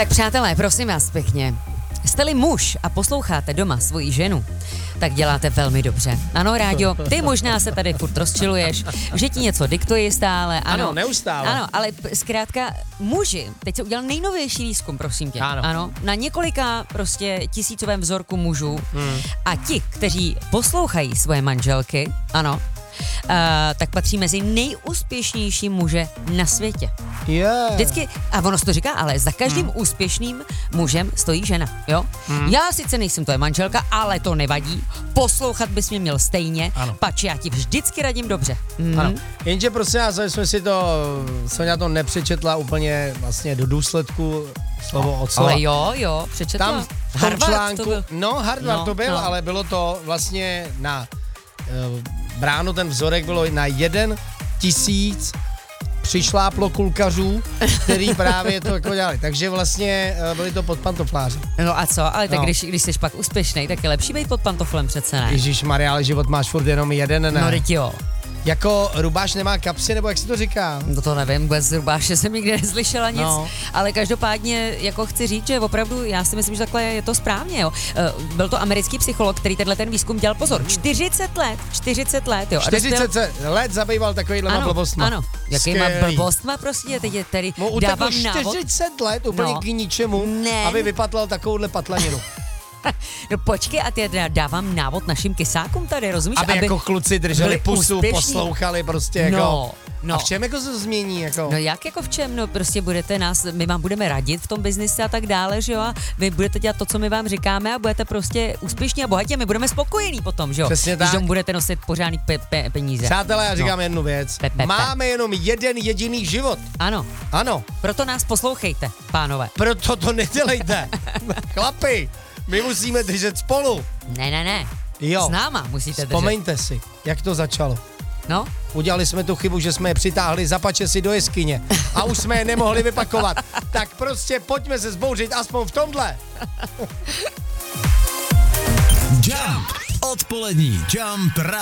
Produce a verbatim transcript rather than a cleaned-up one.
Tak přátelé, prosím vás pěkně, jste-li muž a posloucháte doma svoji ženu, tak děláte velmi dobře. Ano, Ráďo, ty možná se tady furt rozčiluješ, že ti něco diktuje stále. Ano, ano neustále. Ano, ale p- zkrátka muži, teď se udělal nejnovější výzkum, prosím tě. Ano. ano na několika prostě tisícovém vzorku mužů hmm. a ti, kteří poslouchají svoje manželky, ano, Uh, tak patří mezi nejúspěšnější muže na světě. Yeah. Vždycky, a ono se to říká, ale za každým hmm. úspěšným mužem stojí žena, jo? Hmm. Já sice nejsem tvoje manželka, ale to nevadí. Poslouchat bys mě měl stejně, ano. Pač já ti vždycky radím dobře. Hmm. Ano. Jenže prosím nás, jsme si to, Soňa to nepřečetla úplně vlastně do důsledku slovo od slova. Ale jo, jo, přečetla. Tam v tom Harvard článku, to byl. no Harvard no, to byl, no. ale bylo to vlastně na uh, bráno, ten vzorek bylo na jeden tisíc přišláplo kulkařů, který právě to jako dělali. Takže vlastně uh, byli to pod pantofláři. No a co, ale tak no. když, když jsi pak úspěšnej, tak je lepší být pod pantoflem přece, ne? Ježišmarja, ale život máš furt jenom jeden, ne? No teď jo. Jako rubáš nemá kapsy, nebo jak se to říká? No to nevím, vůbec rubáše jsem nikdy neslyšela nic, no. Ale každopádně jako chci říct, že opravdu já si myslím, že takhle je to správně, jo. Byl to americký psycholog, který tenhle ten výzkum dělal, pozor, čtyřicet let, čtyřicet let, jo. čtyřicet let zabýval takovýhle blbostma. Ano, jakýma blbostma prostě, teď je tady no, dávám návod. čtyřicet let úplně no. k ničemu, ne. aby vypatlal takovouhle patlaninu. No počkej, a ty dávám návod našim kysákům tady, rozumíš? Aby, aby jako kluci drželi pusu, úspěšní. Poslouchali prostě jako. No, no. A v čem jako se změní jako? No jak jako v čem? No prostě budete nás, my vám budeme radit v tom biznise a tak dále, že jo? A vy budete dělat to, co my vám říkáme a budete prostě úspěšní a bohatí a my budeme spokojení potom, že jo? Přesně tak. Když tomu budete nosit pořádný pe- pe- peníze. Přátelé, já říkám no. jednu věc. Pe- pe- pe. Máme jenom jeden jediný život. Ano. Ano. Proto nás poslouchejte, pánové. Proto to nedělejte. Chlapi, my musíme držet spolu. Ne, ne, ne. Jo. S náma musíte držet. Vzpomeňte si, jak to začalo. No? Udělali jsme tu chybu, že jsme je přitáhli za pačesy do jeskyně a už jsme je nemohli vypakovat. Tak prostě pojďme se zbouřit aspoň v tomhle. Jump. Odpolední Jump.